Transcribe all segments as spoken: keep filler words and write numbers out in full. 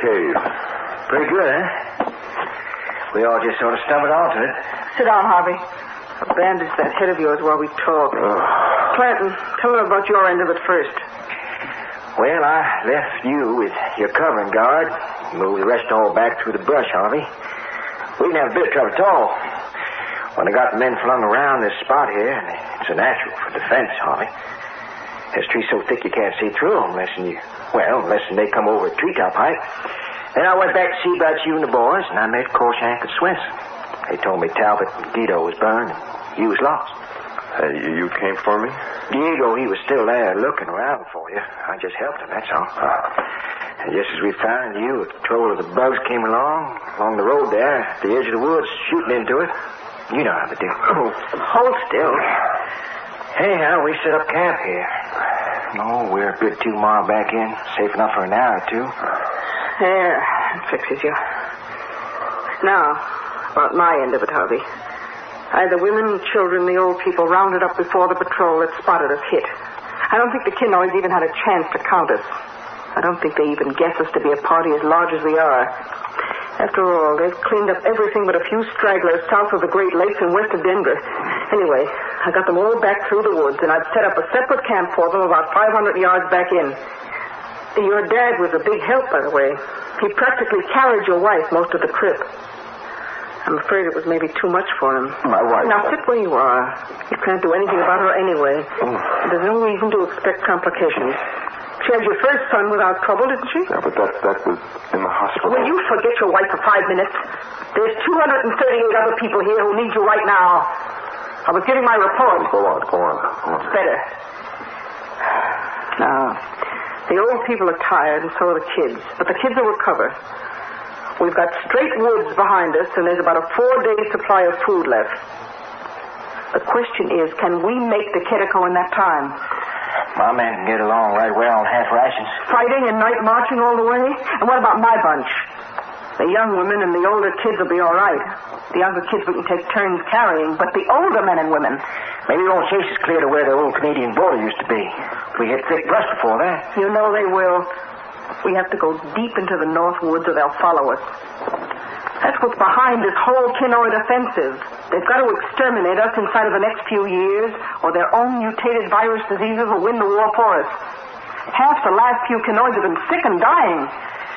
cave? Pretty good, huh? We all just sort of stumbled onto it. Sit down, Harvey. I'll bandage that head of yours while we talk. Oh. Clanton, tell them about your end of it first. Well, I left you with your covering guard. Moved the rest all back through the brush, Harvey. We didn't have a bit of trouble at all. When I got the men flung around this spot here, and it's a natural for defense, Harvey. This tree's so thick you can't see through them unless you, well, unless they come over a treetop height. Then I went back to see about you and the boys, and I met Corshank and Swenson. They told me Talbot and Guido was burned, and you was lost. Uh, you, you came for me? Diego, he was still there looking around for you. I just helped him, that's all. Uh, and just as we found you, a patrol of the bugs came along, along the road there, at the edge of the woods, shooting into it. You know how they do. Oh, hold still. Anyhow, we set up camp here. Oh, we're a good two mile back in, safe enough for an hour or two. There, that fixes you. Now, about my end of it, Harvey. I had the women and children and the old people rounded up before the patrol that spotted us hit. I don't think the Kinoids even had a chance to count us. I don't think they even guess us to be a party as large as we are. After all, they've cleaned up everything but a few stragglers south of the Great Lakes and west of Denver. Anyway, I got them all back through the woods, and I've set up a separate camp for them about five hundred yards back in. Your dad was a big help, by the way. He practically carried your wife most of the trip. I'm afraid it was maybe too much for him. My wife? Now, sit where you are. You can't do anything about her anyway. Oh. There's no reason to expect complications. She had your first son without trouble, didn't she? Yeah, but that, that was in the hospital. Will you forget your wife for five minutes? There's two hundred thirty-eight other people here who need you right now. I was giving my report. Go on, go on. Go on. It's better. Now, the old people are tired, and so are the kids. But the kids will recover. We've got straight woods behind us, and there's about a four-day supply of food left. The question is, can we make the Quetico in that time? My men can get along right well on half rations. Fighting and night marching all the way? And what about my bunch? The young women and the older kids will be all right. The younger kids we can take turns carrying, but the older men and women... Maybe they won't chase us clear to where the old Canadian border used to be. We hit thick brush before that. You know they will. We have to go deep into the north woods or they'll follow us. That's what's behind this whole Kinoid offensive. They've got to exterminate us inside of the next few years, or their own mutated virus diseases will win the war for us. Half the last few Kinoids have been sick and dying.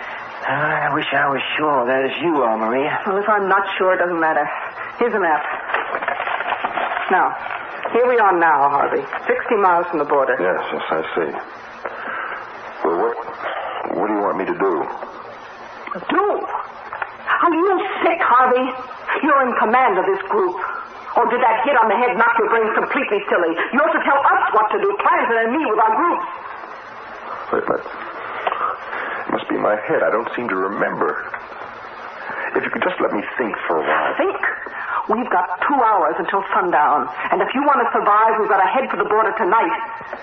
I wish I was sure that is you are, Maria. Well, if I'm not sure, it doesn't matter. Here's a map. Now, here we are now, Harvey. Sixty miles from the border. Yes, yes, I see. Well, what, what do you want me to do? Do? Are you sick, Harvey? You're in command of this group. Or did that hit on the head knock your brains completely silly? You're to tell us what to do, Clanton and me with our groups. Wait, but it must be my head. I don't seem to remember. If you could just let me think for a while. Think? We've got two hours until sundown. And if you want to survive, we've got to head for the border tonight.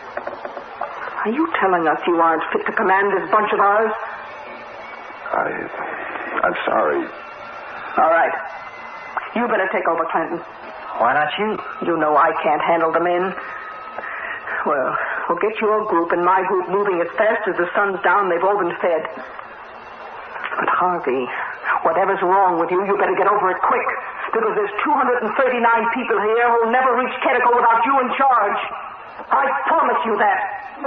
Are you telling us you aren't fit to command this bunch of ours? I... I'm sorry. All right. You better take over, Clanton. Why not you? You know I can't handle the men. Well, we'll get your group and my group moving as fast as the sun's down. They've all been fed. But Harvey, whatever's wrong with you, you better get over it quick. Because there's two hundred thirty-nine people here who'll never reach Quetico without you in charge. I promise you that.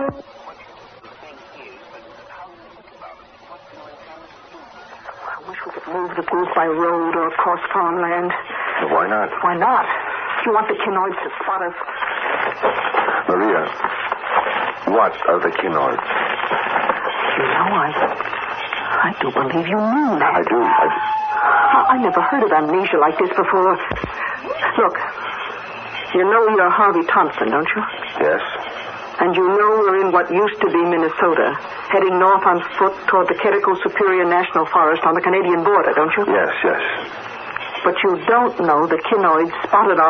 I wish we could move the group by road or across farmland. Well, why not? Why not? You want the Kinoids to spot us. Maria, what are the Kinoids? You know, I... I do believe you mean that. I do. I do. I never heard of amnesia like this before. Look, you know you're Harvey Thompson, don't you? Yes. And you know we're in what used to be Minnesota, heading north on foot toward the Quetico Superior National Forest on the Canadian border, don't you? Yes, yes. But you don't know the Kinoids spotted our